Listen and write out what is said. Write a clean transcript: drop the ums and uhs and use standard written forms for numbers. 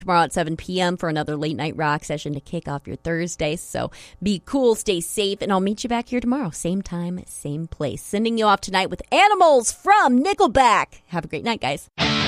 tomorrow at 7 p.m. for another late night rock session to kick off your Thursday. So be cool, stay safe, and I'll meet you back here tomorrow. Same time, same place. Sending you off tonight with Animals from Nickelback. Have a great night, guys.